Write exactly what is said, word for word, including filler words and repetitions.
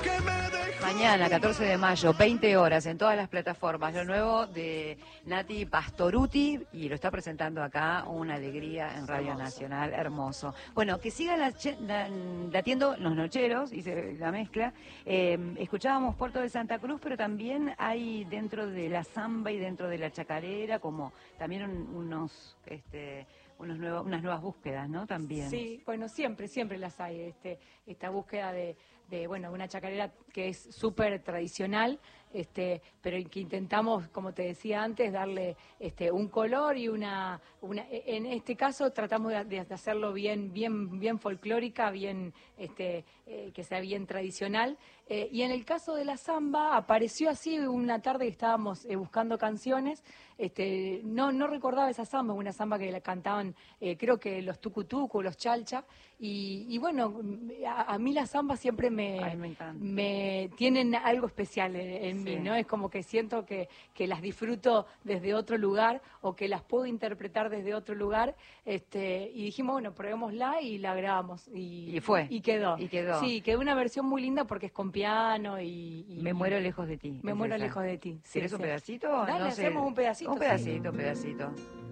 Mañana, catorce de mayo, veinte horas, en todas las plataformas, lo nuevo de Nati Pastorutti, y lo está presentando acá, una alegría en Radio Nacional, hermoso. Bueno, que sigan la, la, latiendo los nocheros, hice la mezcla. Eh, escuchábamos Puerto de Santa Cruz, pero también hay dentro de la samba y dentro de la chacarera, como también un, unos... este Unos nuevos, unas nuevas búsquedas, ¿no? También. Sí, bueno, siempre, siempre las hay. Este, esta búsqueda de, de bueno, una chacarera que es súper tradicional, este, pero que intentamos, como te decía antes, darle este, un color y una, una... En este caso tratamos de, de hacerlo bien, bien, bien folclórica, bien, este, eh, que sea bien tradicional. Eh, y en el caso de la samba, apareció así una tarde que estábamos eh, buscando canciones. Este, no, no recordaba esa samba, una samba que la cantaban, eh, creo que los tucutucu, los chalcha, y, y bueno, a, a mí las zambas siempre me, Ay, me, me tienen algo especial en, en sí. mí, ¿no? Es como que siento que, que las disfruto desde otro lugar o que las puedo interpretar desde otro lugar, este, y dijimos, bueno, probémosla y la grabamos. Y, y fue. Y quedó. Y quedó. Sí, quedó una versión muy linda porque es con piano y... y me muero lejos de ti. Me muero esa. lejos de ti. ¿Quieres sí, un sí. pedacito? Dale, no sé. hacemos un pedacito. Un pedacito, sí. un pedacito.